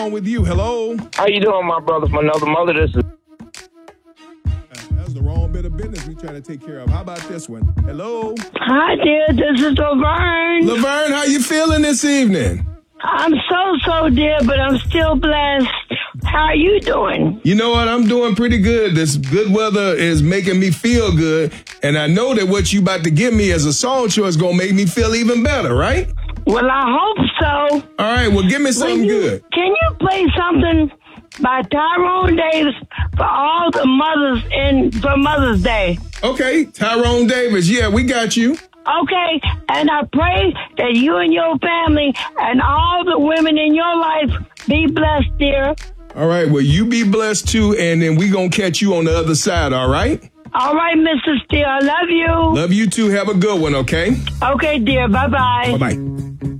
on with you? Hello? How you doing, my brother from another mother? This is... That's the wrong bit of business we trying to take care of. How about this one? Hello? Hi, dear. This is Laverne. Laverne, how you feeling this evening? I'm so dear, but I'm still blessed. How are you doing? You know what? I'm doing pretty good. This good weather is making me feel good. And I know that what you about to give me as a song choice going to make me feel even better, right? Well, I hope so. All right. Well, give me something good. Can you play something by Tyrone Davis for all the mothers for Mother's Day? Okay. Tyrone Davis. Yeah, we got you. Okay, and I pray that you and your family and all the women in your life be blessed, dear. All right, well, you be blessed too, and then we gonna catch you on the other side, all right? All right, Mr. Steele, I love you. Love you too. Have a good one, okay? Okay, dear, bye-bye. Bye-bye.